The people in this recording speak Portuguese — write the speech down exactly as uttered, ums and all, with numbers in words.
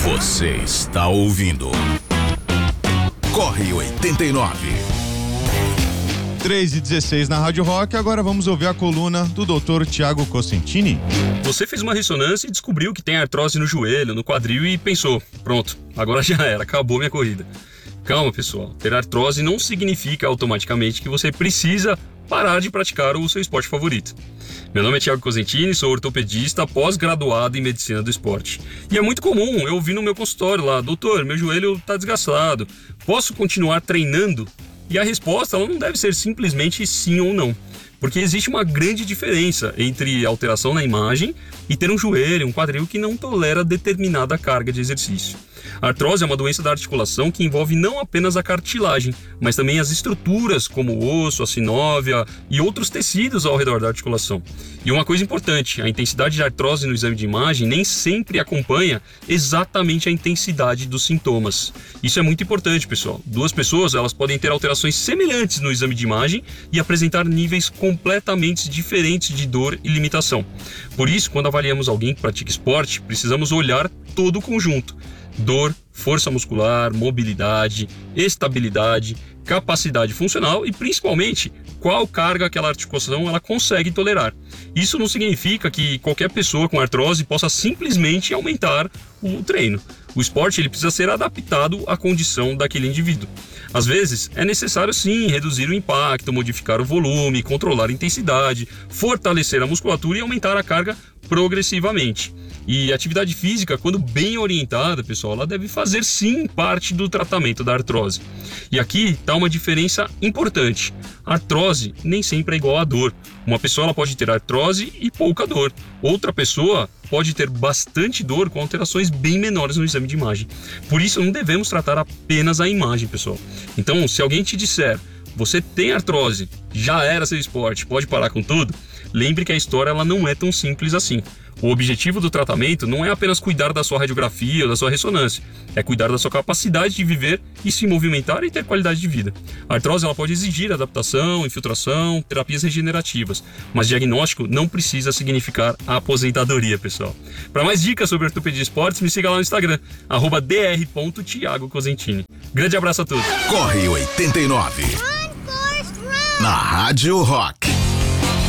Você está ouvindo Corre oitenta e nove. três e dezesseis na Rádio Rock. Agora vamos ouvir a coluna do doutor Tiago Cosentini. Você fez uma ressonância e descobriu que tem artrose no joelho, no quadril e pensou, pronto, agora já era, acabou minha corrida. Calma, pessoal, ter artrose não significa automaticamente que você precisa parar de praticar o seu esporte favorito. Meu nome é Tiago Cosentini, sou ortopedista pós-graduado em medicina do esporte. E é muito comum eu ouvir no meu consultório lá, doutor, meu joelho está desgastado, posso continuar treinando? E a resposta ela não deve ser simplesmente sim ou não, porque existe uma grande diferença entre alteração na imagem e ter um joelho, um quadril que não tolera determinada carga de exercício. A artrose é uma doença da articulação que envolve não apenas a cartilagem, mas também as estruturas como o osso, a sinóvia e outros tecidos ao redor da articulação. E uma coisa importante, a intensidade de artrose no exame de imagem nem sempre acompanha exatamente a intensidade dos sintomas. Isso é muito importante, pessoal. Duas pessoas elas podem ter alterações semelhantes no exame de imagem e apresentar níveis completamente diferentes de dor e limitação. Por isso, quando avaliamos alguém que pratica esporte, precisamos olhar todo o conjunto. Dor, força muscular, mobilidade, estabilidade, capacidade funcional e principalmente qual carga aquela articulação ela consegue tolerar. Isso não significa que qualquer pessoa com artrose possa simplesmente aumentar o treino. O esporte ele precisa ser adaptado à condição daquele indivíduo. Às vezes é necessário sim reduzir o impacto, modificar o volume, controlar a intensidade, fortalecer a musculatura e aumentar a carga progressivamente. E atividade física, quando bem orientada, pessoal, ela deve fazer sim parte do tratamento da artrose. E aqui está uma diferença importante. A artrose nem sempre é igual a dor. Uma pessoa ela pode ter artrose e pouca dor. Outra pessoa pode ter bastante dor com alterações bem menores no exame de imagem. Por isso não devemos tratar apenas a imagem, pessoal. Então, se alguém te disser, você tem artrose, já era seu esporte, pode parar com tudo, lembre que a história ela não é tão simples assim. O objetivo do tratamento não é apenas cuidar da sua radiografia ou da sua ressonância, é cuidar da sua capacidade de viver e se movimentar e ter qualidade de vida. A artrose ela pode exigir adaptação, infiltração, terapias regenerativas, mas diagnóstico não precisa significar a aposentadoria, pessoal. Para mais dicas sobre ortopedia e esportes, me siga lá no Instagram, arroba dr ponto tiago cosentini. Grande abraço a todos. Corre oitenta e nove. Na Rádio Rock.